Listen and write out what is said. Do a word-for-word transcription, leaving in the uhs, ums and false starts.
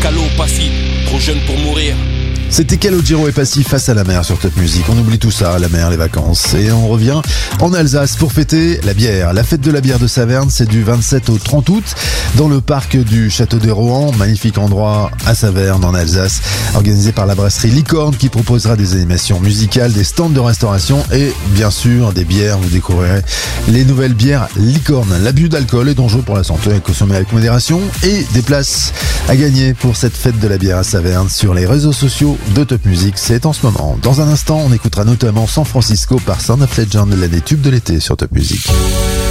Calo, Passy, trop jeune pour mourir. C'était Calogero et Passy face à la mer sur Top Music. On oublie tout ça, la mer, les vacances. Et on revient en Alsace pour fêter la bière. La fête de la bière de Saverne, c'est du vingt-sept au trente août dans le parc du Château des Rohan. Magnifique endroit à Saverne en Alsace, organisé par la brasserie Licorne qui proposera des animations musicales, des stands de restauration et bien sûr des bières. Vous découvrirez les nouvelles bières Licorne. L'abus d'alcool est dangereux pour la santé, à consommer avec modération, et des places à gagner pour cette fête de la bière à Saverne sur les réseaux sociaux de Top Music. C'est en ce moment. Dans un instant, on écoutera notamment San Francisco par Sound of Legend, l'année tube de l'été sur Top Music.